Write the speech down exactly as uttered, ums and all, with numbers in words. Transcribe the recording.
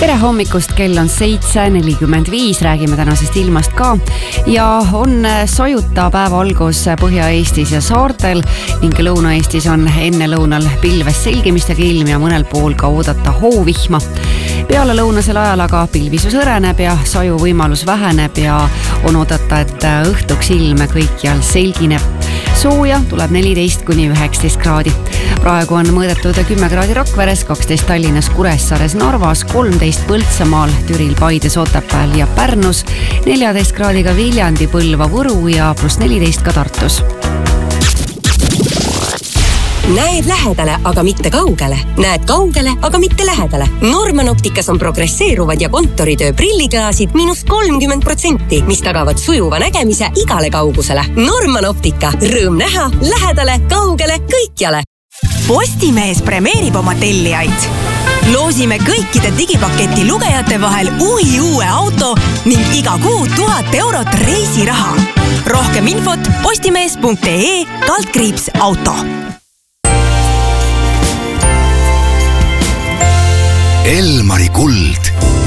Tere hommikust, kell on seitse nelikümmend viis, räägime tänasest ilmast ka ja on sojuta päeva algus Põhja-Eestis ja saartel ning Lõuna-Eestis on enne lõunal pilves selgimistega ilm ja mõnel pool ka oodata hoovihma. Peale lõunasel ajal aga pilvisus õreneb ja saju võimalus väheneb ja on oodata, et õhtuks ilm kõikjal selgineb. Sooja tuleb neliteist kuni üheksateist kraadi. Praegu on mõõdetud kümme kraadi Rakveres, kaksteist Tallinnas, Kuressaares, Narvas, kolmteist Põltsamaal, Türil, Paides, Otepääl ja Pärnus, neljateist kraadiga Viljandi, Põlva, Võru ja pluss neliteist ka Tartus. Näed lähedale, aga mitte kaugele. Näed kaugele, aga mitte lähedale. Norman Opticas on progresseeruvad ja kontoritöö prilliklaasid miinus kolmkümmend protsenti, mis tagavad sujuva nägemise igale kaugusele. Norman Optica. Rõõm näha, lähedale, kaugele, kõikjale. Postimees premeerib oma tellijaid. Loosime kõikide digipaketi lugejate vahel uhi uue auto ning iga kuu tuhat eurot reisiraha. Rohkem infot postimees punkt ee kaldkriips auto. Elmari kuld